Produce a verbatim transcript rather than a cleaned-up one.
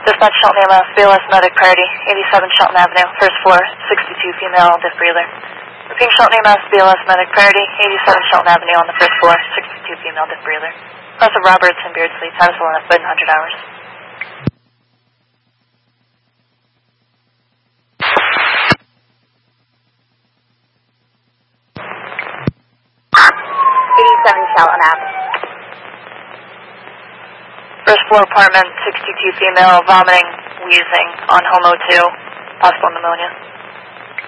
Dispatch Shelton A M S, B L S medic priority, eighty-seven Shelton Avenue, first floor, sixty-two female diff breather. Repeat Shelton A M S, B L S medic priority, eighty-seven Shelton Avenue on the first floor, sixty-two female diff breather. Class of Roberts and Beardsley, time is eleven hundred hours. eighty-seven Shelton Avenue. First floor apartment, sixty-two female, vomiting, wheezing, on Homo two, possible pneumonia.